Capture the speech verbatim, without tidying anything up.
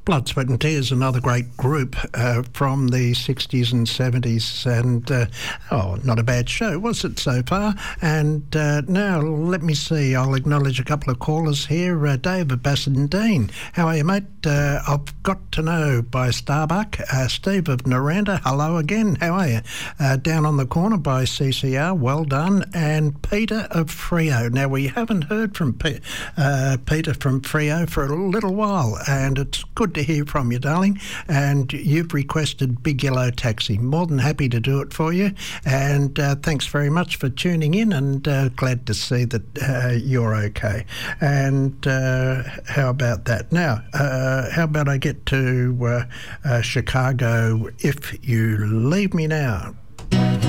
Blood, Sweat and Tears, another great group uh, from the sixties and seventies, and uh, oh, not a bad show, was it, so far? And uh, now, let me see, I'll acknowledge a couple of callers here. Uh, David Bassendean, how are you, mate? Uh, I've got to know by Starbuck. Uh, Steve of Noranda, hello again, how are you? Uh, down on the corner by C C R, well done. And Peter of Freo. Now, we haven't heard from P- uh, Peter from Freo for a little while, and it's good to hear from you, darling. And you've requested Big Yellow Taxi. More than happy to do it for you. And uh, thanks very much for tuning in, and uh, glad to see that uh, you're okay. And uh, how about that? Now, uh, how about I get to uh, uh, Chicago, If You Leave Me Now?